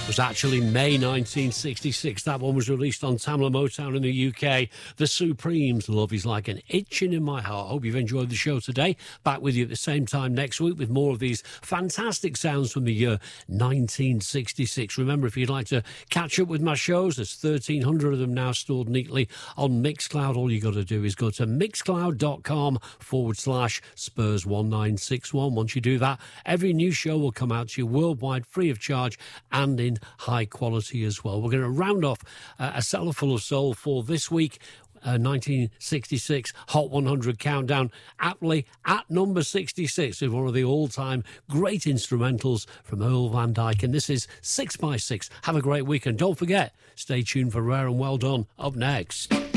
was actually May 1966. That one was released on Tamla Motown in the UK. The Supremes, Love Is Like an Itching in My Heart. Hope you've enjoyed the show today. Back with you at the same time next week with more of these fantastic sounds from the year 1966. Remember, if you'd like to catch up with my shows, there's 1,300 of them now stored neatly on Mixcloud. All you got to do is go to mixcloud.com/Spurs1961. Once you do that, every new show will come out to you worldwide, free of charge, and in high quality as well. We're going to round off a cellar full of soul for this week. 1966 Hot 100 Countdown, aptly at number 66 is one of the all-time great instrumentals from Earl Van Dyke, and this is 6x6. Have a great week, and don't forget, stay tuned for Rare and Well Done up next.